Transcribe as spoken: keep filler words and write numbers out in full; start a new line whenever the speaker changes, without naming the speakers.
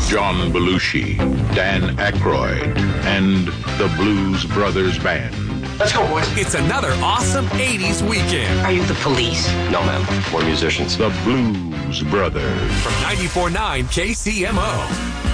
John Belushi, Dan Aykroyd, and the Blues Brothers Band.
Let's go, boys.
It's another awesome eighties weekend.
Are you the police?
No, ma'am. We're musicians.
The Blues Brothers.
From ninety-four point nine K C M O.